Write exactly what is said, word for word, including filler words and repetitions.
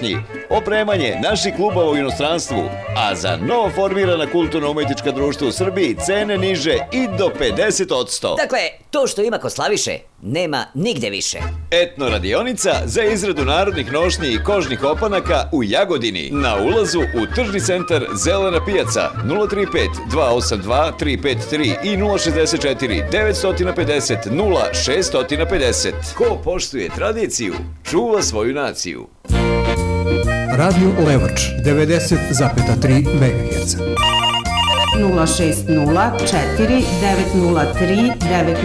nošnji, opremanje naših klubova u inostranstvu, a za novo formirana kulturno-umetnička društva u Srbiji cene niže i do pedeset posto. Dakle, to što ima kod Slaviše, nema nigde više. Etno radionica za izradu narodnih nošnji i kožnih opanaka u Jagodini. Na ulazu u tržni centar Zelena pijaca nula tri pet dva osam dva tri pet tri i nula šezdeset četiri devet pedeset nula šest pedeset. Ko poštuje tradiciju, čuva svoju naciju. Radio Levoč devedeset zarez tri megaherca. nula šest nula četiri devet nula tri devet